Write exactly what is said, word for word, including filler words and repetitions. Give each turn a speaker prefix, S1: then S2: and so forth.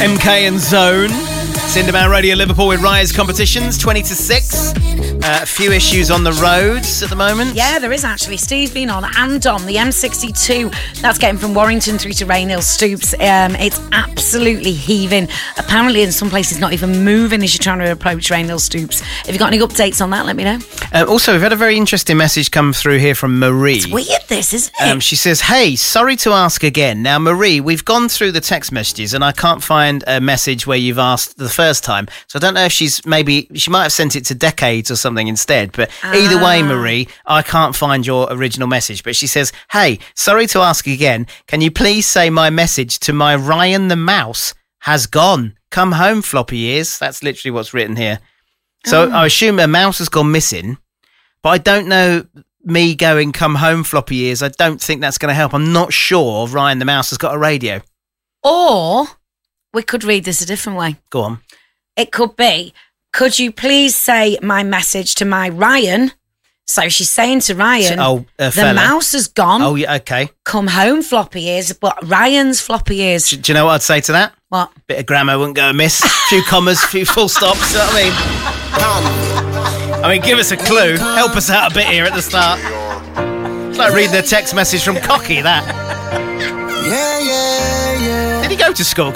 S1: M K and Zone. Cinderman Radio Liverpool with Rise competitions, twenty to six. Uh, a few issues on the roads at the moment.
S2: Yeah, there is actually. Steve's been on and on the M sixty-two. That's getting from Warrington through to Rainhill Stoops. Um, it's absolutely heaving. Apparently, in some places, not even moving as you're trying to approach Rainhill Stoops. If you've got any updates on that, let me know.
S1: Uh, also, we've had a very interesting message come through here from Marie.
S2: It's weird, this, isn't it?
S1: Um, she says, hey, sorry to ask again. Now, Marie, we've gone through the text messages and I can't find a message where you've asked the first time. So I don't know if she's maybe, she might have sent it to Decades or something instead. But ah. either way, Marie, I can't find your original message. But she says, hey, sorry to ask again. Can you please say my message to my Ryan the mouse has gone? Come home, floppy ears. That's literally what's written here. So oh. I assume a mouse has gone missing. But I don't know, me going come home, floppy ears, I don't think that's going to help. I'm not sure Ryan the mouse has got a radio.
S2: Or we could read this a different way.
S1: Go on.
S2: It could be, could you please say my message to my Ryan? So she's saying to Ryan,
S1: oh, uh,
S2: the
S1: fella.
S2: mouse has gone.
S1: Oh, yeah, okay.
S2: Come home, floppy ears, but Ryan's floppy ears.
S1: Do, do you know what I'd say to that?
S2: What?
S1: Bit of grammar wouldn't go amiss. A few commas, a few full stops, you know what I mean? I mean, give us a clue. Help us out a bit here at the start. It's like reading a text message from Cocky, that.
S3: Yeah, yeah, yeah.
S1: Did he go to school?